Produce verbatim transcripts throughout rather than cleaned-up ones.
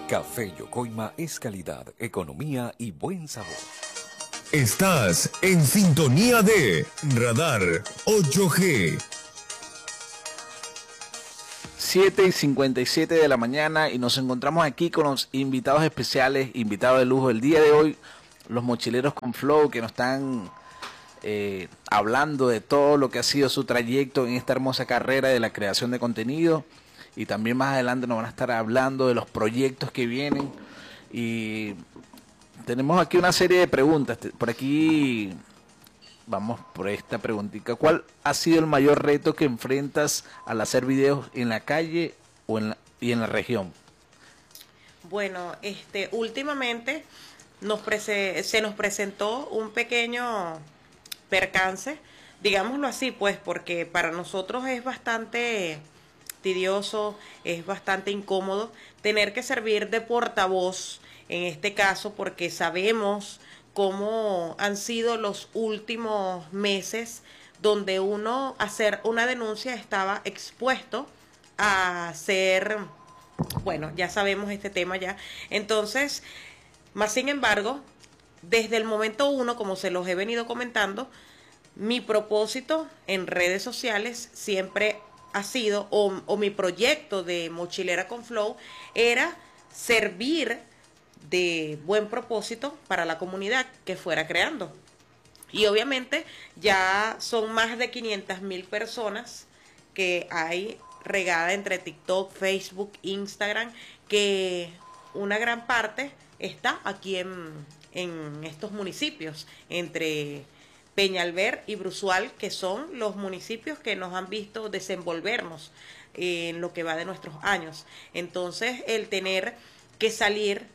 Café Yocoima es calidad, economía y buen sabor. Estás en sintonía de Radar ocho G. siete y cincuenta y siete de la mañana y nos encontramos aquí con los invitados especiales, invitados de lujo. El día de hoy, los mochileros con Flow, que nos están eh, hablando de todo lo que ha sido su trayecto en esta hermosa carrera de la creación de contenido. Y también más adelante nos van a estar hablando de los proyectos que vienen. Y tenemos aquí una serie de preguntas. Por aquí vamos por esta preguntita. ¿Cuál ha sido el mayor reto que enfrentas al hacer videos en la calle o en la, y en la región? Bueno, este, últimamente nos prese se nos presentó un pequeño percance, digámoslo así, pues, porque para nosotros es bastante tedioso, es bastante incómodo tener que servir de portavoz en este caso, porque sabemos cómo han sido los últimos meses donde uno hacer una denuncia estaba expuesto a ser, bueno, ya sabemos este tema ya. Entonces, más sin embargo, desde el momento uno, como se los he venido comentando, mi propósito en redes sociales siempre ha sido, o, o mi proyecto de Mochilera con Flow, era servir de buen propósito para la comunidad que fuera creando. Y obviamente ya son más de quinientas mil personas que hay regada entre TikTok, Facebook, Instagram, que una gran parte está aquí en, en estos municipios, entre Peñalver y Brusual, que son los municipios que nos han visto desenvolvernos en lo que va de nuestros años. Entonces, el tener que salir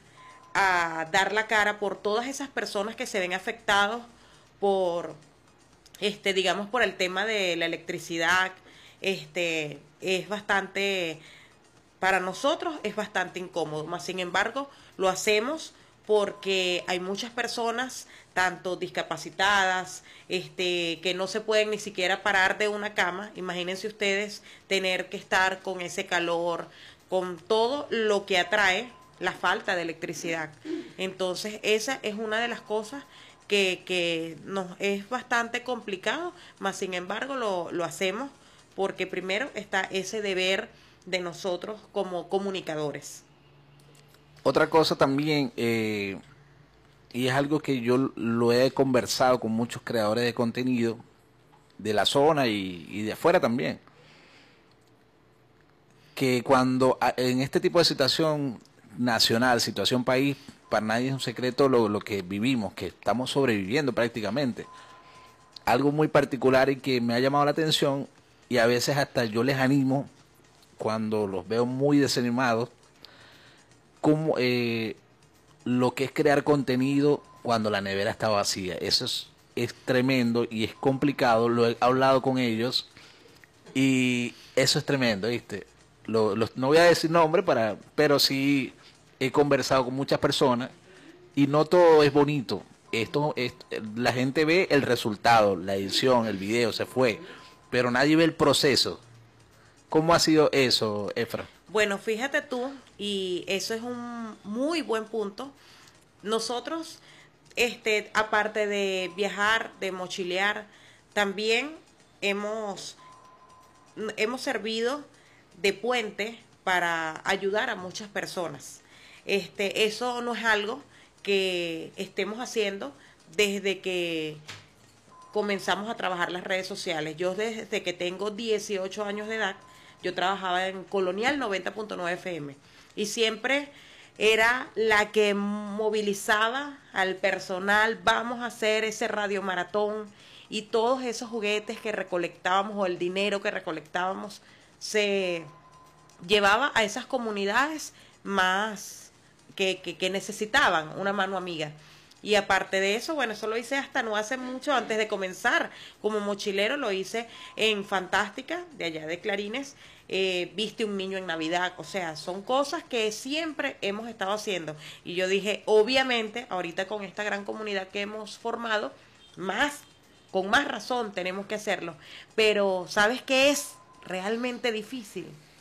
a dar la cara por todas esas personas que se ven afectados por, este, digamos, por el tema de la electricidad, este, es bastante, para nosotros es bastante incómodo, más sin embargo, lo hacemos porque hay muchas personas, tanto discapacitadas, este, que no se pueden ni siquiera parar de una cama. Imagínense ustedes tener que estar con ese calor, con todo lo que atrae la falta de electricidad. Entonces, esa es una de las cosas que, que nos es bastante complicado, mas sin embargo lo, lo hacemos porque primero está ese deber de nosotros como comunicadores. Otra cosa también, eh, y es algo que yo lo he conversado con muchos creadores de contenido de la zona y, y de afuera también, que cuando en este tipo de situación nacional, situación país, para nadie es un secreto lo, lo que vivimos, que estamos sobreviviendo prácticamente. Algo muy particular y que me ha llamado la atención, y a veces hasta yo les animo cuando los veo muy desanimados, como eh, lo que es crear contenido cuando la nevera está vacía. Eso es, es tremendo y es complicado. Lo he hablado con ellos y eso es tremendo, ¿viste? Lo, lo, no voy a decir nombre, para, pero sí he conversado con muchas personas y no todo es bonito. Esto, esto, la gente ve el resultado, la edición, el video, se fue, pero nadie ve el proceso. ¿Cómo ha sido eso, Efra? Bueno, fíjate tú, y eso es un muy buen punto. Nosotros, este, aparte de viajar, de mochilear, también hemos, hemos servido de puente para ayudar a muchas personas. Este, eso no es algo que estemos haciendo desde que comenzamos a trabajar las redes sociales. Yo desde que tengo dieciocho años de edad, yo trabajaba en Colonial noventa punto nueve F M y siempre era la que movilizaba al personal, vamos a hacer ese radio maratón, y todos esos juguetes que recolectábamos o el dinero que recolectábamos se llevaba a esas comunidades más que, que, que necesitaban una mano amiga. Y aparte de eso, bueno, eso lo hice hasta no hace mucho, antes de comenzar como mochilero, lo hice en Fantástica, de allá de Clarines, eh, viste un niño en Navidad. O sea, son cosas que siempre hemos estado haciendo. Y yo dije, obviamente, ahorita con esta gran comunidad que hemos formado, más, con más razón tenemos que hacerlo. Pero, ¿sabes qué es realmente difícil?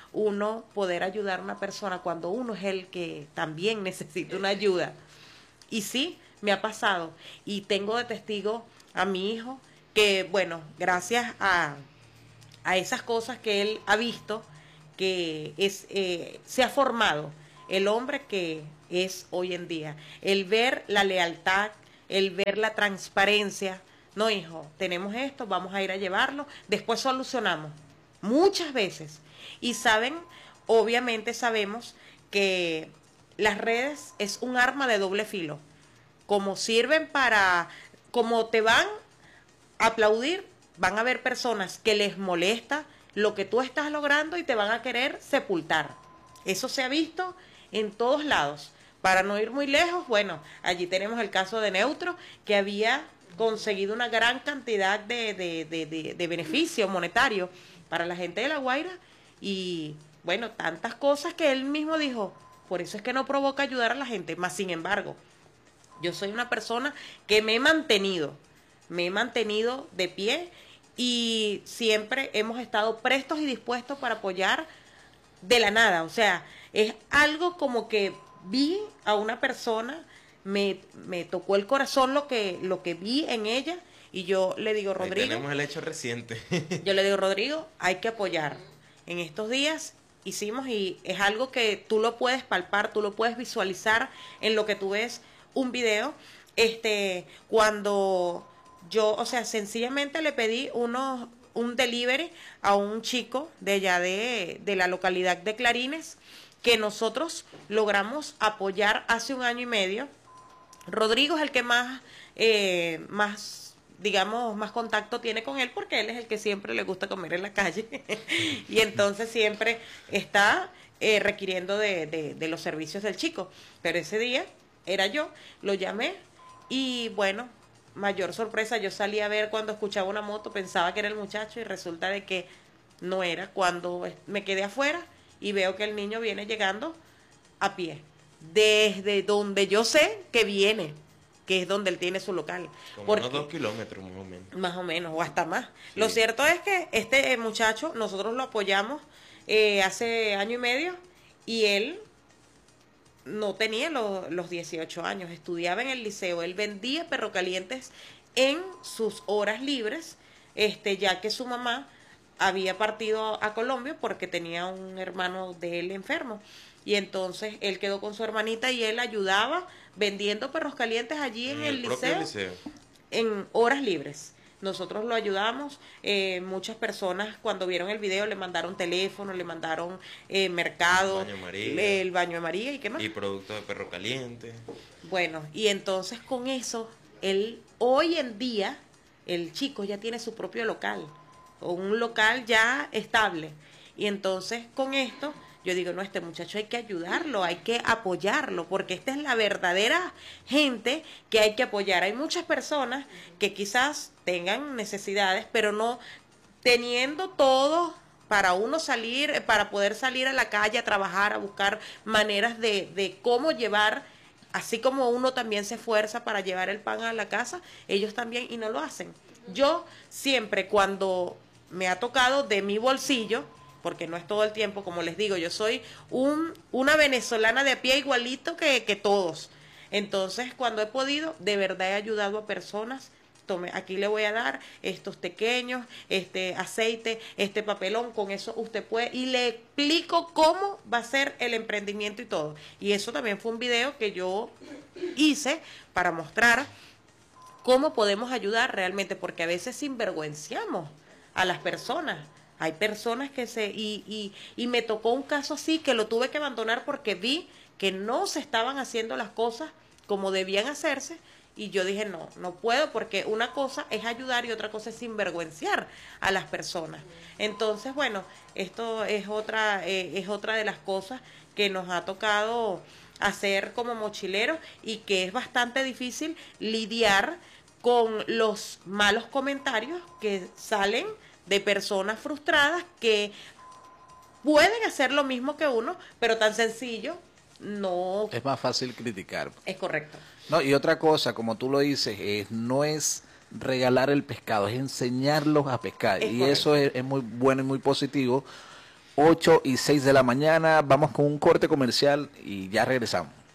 uno poder ayudar a una persona cuando uno es el que también necesita una ayuda. Y sí, me ha pasado. Y tengo de testigo a mi hijo que, bueno, gracias a, a esas cosas que él ha visto, que es eh, se ha formado el hombre que es hoy en día. El ver la lealtad, el ver la transparencia. No, hijo, tenemos esto, vamos a ir a llevarlo, después solucionamos. Muchas veces. Y saben, obviamente sabemos que las redes es un arma de doble filo. Como sirven para, como te van a aplaudir, van a haber personas que les molesta lo que tú estás logrando y te van a querer sepultar. Eso se ha visto en todos lados. Para no ir muy lejos, bueno, allí tenemos el caso de Neutro, que había conseguido una gran cantidad de, de, de, de, de beneficio monetario para la gente de La Guaira y, bueno, tantas cosas que él mismo dijo, por eso es que no provoca ayudar a la gente, más sin embargo, yo soy una persona que me he mantenido, me he mantenido de pie y siempre hemos estado prestos y dispuestos para apoyar de la nada, o sea, es algo como que vi a una persona, me, me tocó el corazón lo que, lo que vi en ella y yo le digo, Rodrigo, ahí tenemos el hecho reciente. Yo le digo, Rodrigo, hay que apoyar. En estos días hicimos y es algo que tú lo puedes palpar, tú lo puedes visualizar en lo que tú ves un video. Este, cuando yo, o sea, sencillamente le pedí unos, un delivery a un chico de allá de, de la localidad de Clarines, que nosotros logramos apoyar hace un año y medio. Rodrigo es el que más, eh, más, digamos, más contacto tiene con él, porque él es el que siempre le gusta comer en la calle y entonces siempre está eh, requiriendo de, de, de los servicios del chico. Pero ese día era yo, lo llamé y bueno, mayor sorpresa, yo salí a ver cuando escuchaba una moto, pensaba que era el muchacho y resulta de que no era. Cuando me quedé afuera y veo que el niño viene llegando a pie, desde donde yo sé que viene, que es donde él tiene su local. Como Porque, unos dos kilómetros más o menos. Más o menos, o hasta más. Sí. Lo cierto es que este muchacho, nosotros lo apoyamos eh, hace año y medio, y él no tenía lo, los dieciocho años, estudiaba en el liceo, él vendía perro calientes en sus horas libres, este, ya que su mamá había partido a Colombia porque tenía un hermano de él enfermo. Y entonces él quedó con su hermanita y él ayudaba vendiendo perros calientes allí en, en el, el liceo, liceo, en horas libres. Nosotros lo ayudamos, eh, muchas personas cuando vieron el video le mandaron teléfono, le mandaron eh, mercado, el baño María, le, el baño de María y qué más. Y productos de perro caliente. Bueno, y entonces con eso, él hoy en día, el chico ya tiene su propio local, o un local ya estable. Y entonces con esto yo digo, no, este muchacho hay que ayudarlo, hay que apoyarlo, porque esta es la verdadera gente que hay que apoyar. Hay muchas personas que quizás tengan necesidades, pero no teniendo todo para uno salir, para poder salir a la calle a trabajar, a buscar maneras de, de cómo llevar, así como uno también se esfuerza para llevar el pan a la casa, ellos también, y no lo hacen. Yo siempre, cuando me ha tocado de mi bolsillo, porque no es todo el tiempo, como les digo, yo soy un, una venezolana de a pie igualito que, que todos. Entonces, cuando he podido, de verdad he ayudado a personas. Tome, aquí le voy a dar estos pequeños, este aceite, este papelón, con eso usted puede, y le explico cómo va a ser el emprendimiento y todo. Y eso también fue un video que yo hice para mostrar cómo podemos ayudar realmente, porque a veces sinvergüenciamos a las personas. Hay personas que se... Y, y, y me tocó un caso así que lo tuve que abandonar porque vi que no se estaban haciendo las cosas como debían hacerse, y yo dije, no, no puedo, porque una cosa es ayudar y otra cosa es sinvergüenciar a las personas. Entonces, bueno, esto es otra, eh, es otra de las cosas que nos ha tocado hacer como mochileros, y que es bastante difícil lidiar con los malos comentarios que salen de personas frustradas que pueden hacer lo mismo que uno, pero tan sencillo no. Es más fácil criticar. Es correcto. No, y otra cosa, como tú lo dices, es, no es regalar el pescado, es enseñarlos a pescar. Es y correcto. eso es, es muy bueno y muy positivo, ocho y seis de la mañana. Vamos con un corte comercial y ya regresamos.